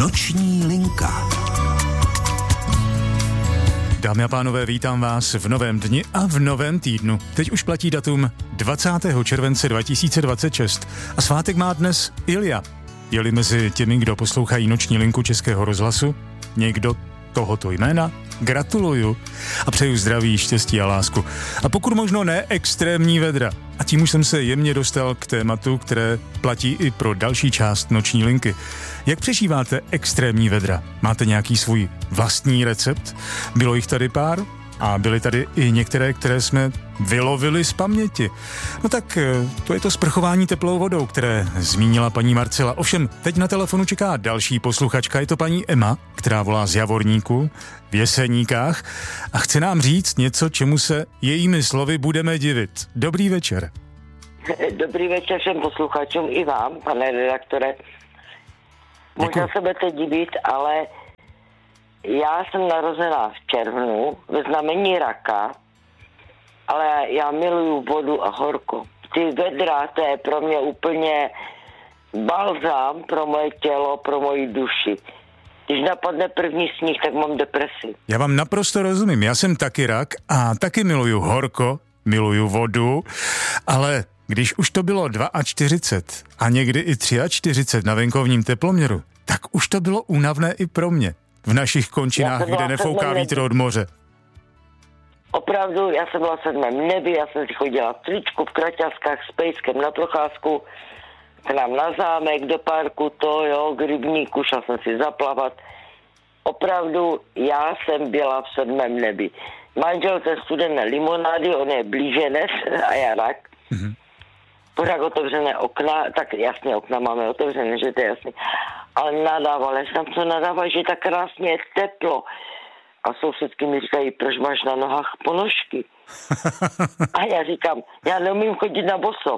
Noční linka. Dámy a pánové, vítám vás v novém dni a v novém týdnu. Teď už platí datum 20. července 2026 a svátek má dnes Ilja. Je-li mezi těmi, kdo poslouchají Noční linku Českého rozhlasu někdo tohoto jména, gratuluju a přeju zdraví, štěstí a lásku. A pokud možno ne extrémní vedra. A tím už jsem se jemně dostal k tématu, které platí i pro další část Noční linky. Jak přežíváte extrémní vedra? Máte nějaký svůj vlastní recept? Bylo jich tady pár? A byly tady i některé, které jsme vylovili z paměti. No tak to je to sprchování teplou vodou, které zmínila paní Marcela. Ovšem, teď na telefonu čeká další posluchačka, je to paní Emma, která volá z Javorníku v Jeseníkách a chce nám říct něco, čemu se jejími slovy budeme divit. Dobrý večer. Dobrý večer všem posluchačům i vám, pane redaktore. Možná se budete divit, ale já jsem narozená v červnu ve znamení raka, ale já miluju vodu a horko. Ty vedra, to je pro mě úplně balzám pro moje tělo, pro moji duši. Když napadne první sníh, tak mám depresi. Já vám naprosto rozumím, já jsem taky rak a taky miluju horko, miluju vodu, ale když už to bylo 42 a někdy i 43 na venkovním teploměru, tak už to bylo únavné i pro mě. V našich končinách, kde nefouká vítr od moře. Opravdu, já jsem byla v 7. nebi, já jsem si chodila v tričku, v kraťaskách s pejskem na procházku, k nám na zámek, do parku, k rybníku, šla jsem si zaplavat. Opravdu, já jsem byla v 7. nebi. Manžel té studené limonády, on je blíženec a já rak. Mm-hmm. Pořád otevřené okna, tak jasně okna máme otevřené, že to je jasný. Ale nadával, já jsem co nadával, že tak krásně je teplo. A sousedky mi říkají, proč máš na nohách ponožky? A já říkám, já neumím chodit na boso.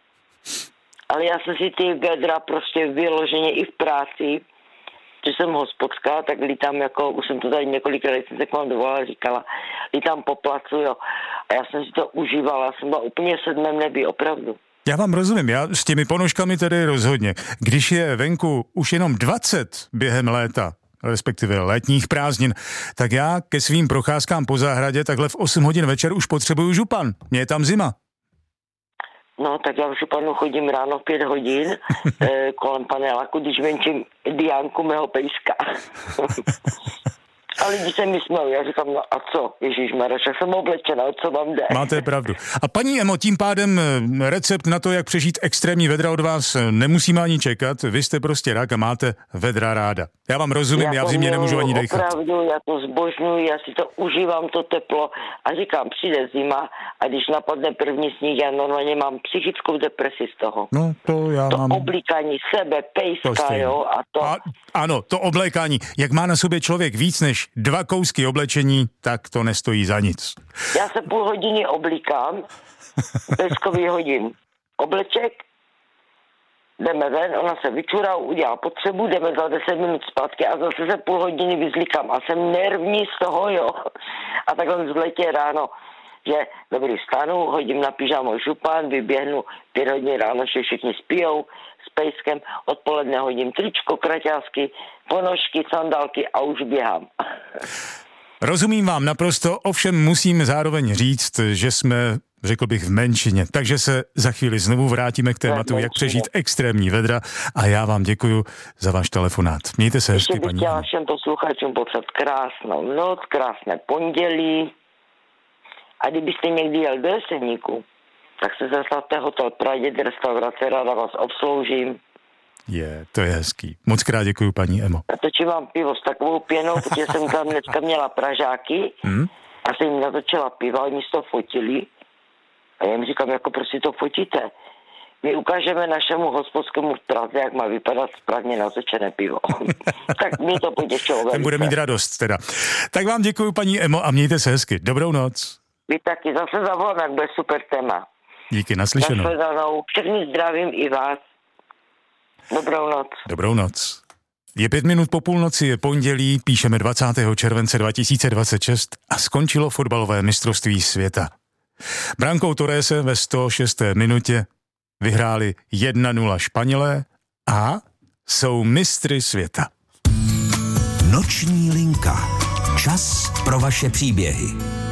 Ale já jsem si ty vedra prostě vyloženě i v práci, že jsem hospodská, tak lítám jako, už jsem to tady několikrát, jsem se k vám dovolala, říkala, lítám po placu, jo. A já jsem si to užívala, já jsem byla úplně v 7. nebi, opravdu. Já vám rozumím, já s těmi ponožkami tedy rozhodně. Když je venku už jenom 20 během léta, respektive letních prázdnin, tak já ke svým procházkám po zahradě takhle v 8 hodin večer už potřebuju župan. Mně je tam zima. No, tak já v županu chodím ráno v 5 hodin kolem paneláku, když venčím Diánku mého pejska. A lidi se mi smějí, já říkám, no a co, ježišmarja, však jsem oblečená, o co vám jde? Máte pravdu. A paní Emo, tím pádem recept na to, jak přežít extrémní vedra od vás nemusíme ani čekat, vy jste prostě rak a máte vedra ráda. Já vám rozumím, já v zimě nemůžu ani dechat. Opravdu, já to zbožňuji, já si to užívám, to teplo a říkám, přijde zima a když napadne první sníh, já normálně mám psychickou depresi z toho. No, to já mám. To oblíkání sebe, pejska, jo, a to... Ano, to oblékání. Jak má na sobě člověk víc než 2 kousky oblečení, tak to nestojí za nic. Já se půl hodiny oblíkám, pejskovi hodím obleček, jdeme ven, ona se vyčurá, udělá potřebu, jdeme za 10 minut zpátky a zase se půl hodiny vyzlíkám a jsem nervní z toho, jo. A takhle v letě ráno, že dobrý vstanu, hodím na pyžamo župan, vyběhnu 5 hodin ráno, že všichni spijou s pejskem, odpoledne hodím tričko, kraťásky, ponožky, sandálky a už běhám. Rozumím vám naprosto, ovšem musím zároveň říct, že jsme, řekl bych, v menšině. Takže se za chvíli znovu vrátíme k tématu, jak přežít extrémní vedra a já vám děkuju za váš telefonát. Mějte se hezky, paní. Ještě bych chtěla všem posluchačům popřát krásnou noc, krásné pondělí. A kdybyste někdy jel do Jeseníku, tak se zastavte hotel Praděd, restaurace, ráda vás obsloužím. To je hezký. Moc krát děkuju, paní Emo. Natočím vám pivo s takovou pěnou, protože jsem tam dneska měla Pražáky a jsem jim natočila piva, oni si to fotili. A já jim říkám, jako prostě to fotíte. My ukážeme našemu hospodskému v Praze, jak má vypadat správně natočené pivo. Tak mě to potěšilo. Ten bude mít radost teda. Tak vám děkuju, paní Emo, a mějte se hezky. Dobrou noc. Vy taky, zase zavolám, jak bude super téma. Díky, naslyšenou. Nasledanou. Všechny zdravím i vás. Dobrou noc. Dobrou noc. Je 5 minut po půlnoci, je pondělí, píšeme 20. července 2026 a skončilo fotbalové mistrovství světa. Brankou Torrese ve 106. minutě vyhráli 1-0 Španělé a jsou mistry světa. Noční linka. Čas pro vaše příběhy.